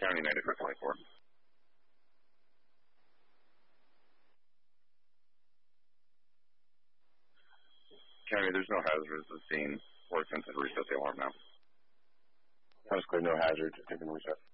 County 9424. County, there's no hazards at the scene. We're attempting to reset the alarm now. That was clear, no hazard. Taking the reset.